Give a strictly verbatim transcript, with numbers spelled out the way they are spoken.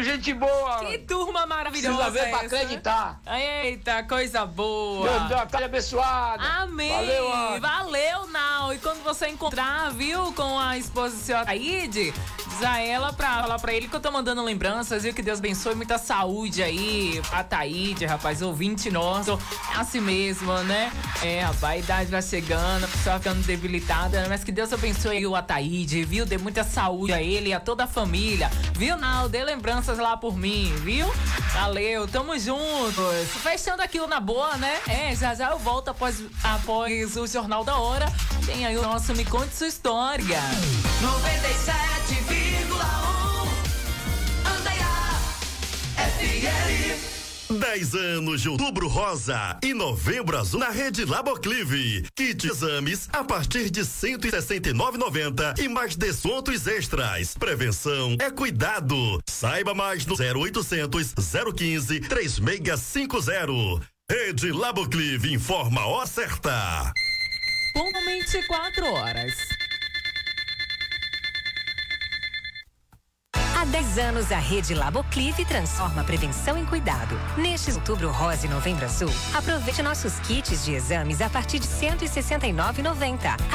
gente boa. Que turma maravilhosa. Precisa ver pra essa. acreditar. Eita, coisa boa. Deus deu uma cara abençoada. Amém. Valeu, Ana. Valeu, Nau. E quando você encontrar, viu, com a esposa do senhor Ataíde, diz a ela pra falar pra ele que eu tô mandando lembranças, viu? Que Deus abençoe, muita saúde aí pra Ataíde, rapaz, ouvinte nosso. É assim mesmo, né? É, rapaz, a idade vai chegando, a pessoa ficando debilitada, mas que Deus abençoe o Ataíde, viu? Dê muita saúde a ele e a toda a família, viu, Nau? Dê lembranças lá por mim, viu? Valeu, tamo juntos. Fechando aquilo na boa, né? É, já já eu volto após, após o Jornal da Hora. Tem aí o nosso Me Conte Sua História. noventa e sete vírgula um Andaiá F M. dez anos de Outubro Rosa e Novembro Azul na rede Laboclive. Kit exames a partir de cento e sessenta e nove reais e noventa centavos e mais descontos extras. Prevenção é cuidado. Saiba mais no zero oitocentos, zero quinze, três seis cinco zero. Rede Laboclive informa a hora certa. Pontualmente quatro horas. Há dez anos, a rede Laboclive transforma a prevenção em cuidado. Neste Outubro Rosa e Novembro Azul, aproveite nossos kits de exames a partir de cento e sessenta e nove reais e noventa centavos.